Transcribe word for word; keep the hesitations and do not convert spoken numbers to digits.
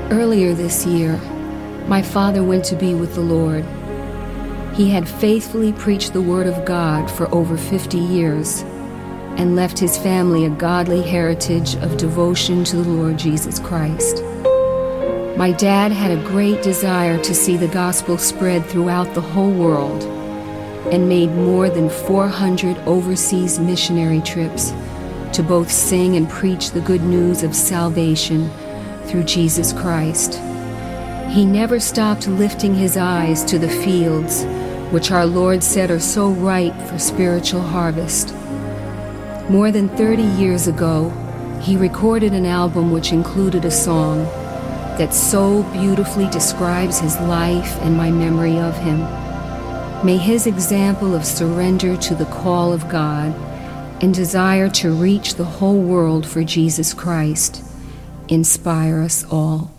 Earlier this year, my father went to be with the Lord. He had faithfully preached the Word of God for over fifty years and left his family a godly heritage of devotion to the Lord Jesus Christ. My dad had a great desire to see the gospel spread throughout the whole world and made more than four hundred overseas missionary trips to both sing and preach the good news of salvation through Jesus Christ. He never stopped lifting his eyes to the fields, which our Lord said are so ripe for spiritual harvest. More than thirty years ago, he recorded an album which included a song that so beautifully describes his life and my memory of him. May his example of surrender to the call of God and desire to reach the whole world for Jesus Christ inspire us all.